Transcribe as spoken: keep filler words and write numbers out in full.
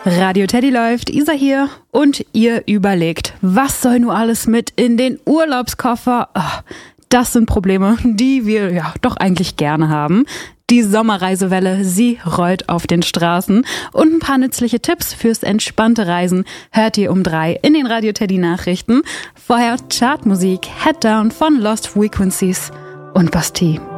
Radio Teddy läuft, Isa hier und ihr überlegt, was soll nur alles mit in den Urlaubskoffer? Oh, das sind Probleme, die wir ja doch eigentlich gerne haben. Die Sommerreisewelle, sie rollt auf den Straßen und ein paar nützliche Tipps fürs entspannte Reisen hört ihr um drei in den Radio Teddy Nachrichten. Vorher Chartmusik, Head Down von Lost Frequencies und Bastille.